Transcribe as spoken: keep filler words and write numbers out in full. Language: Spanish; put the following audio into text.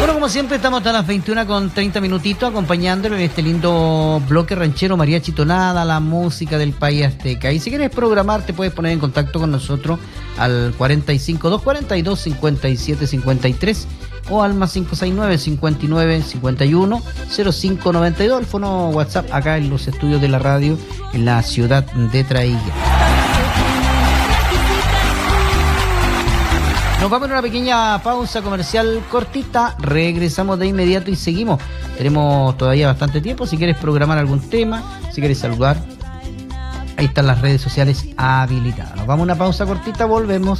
Bueno, como siempre estamos hasta las veintiuna con treinta minutitos acompañándolo en este lindo bloque ranchero, mariachi tonada, la música del país azteca. Y si quieres programar, te puedes poner en contacto con nosotros al cuarenta y cinco, doscientos cuarenta y dos, cincuenta y siete cincuenta y tres o al más cinco seis nueve, cincuenta y nueve, cincuenta y uno, cero cinco noventa y dos, el fono WhatsApp acá en los estudios de la radio en la ciudad de Traiguén. Nos vamos a una pequeña pausa comercial cortita, regresamos de inmediato y seguimos. Tenemos todavía bastante tiempo, si quieres programar algún tema, si quieres saludar, ahí están las redes sociales habilitadas. Nos vamos a una pausa cortita, volvemos.